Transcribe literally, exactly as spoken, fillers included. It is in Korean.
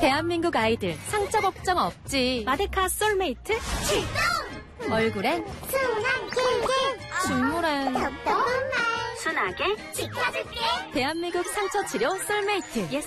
대한민국 아이들 상처 걱정 없지. 마데카 솔메이트 출동! 얼굴엔 순한 꿀꿀 중물엔 답답한 말 순하게 지켜줄게. 대한민국 상처 치료 솔메이트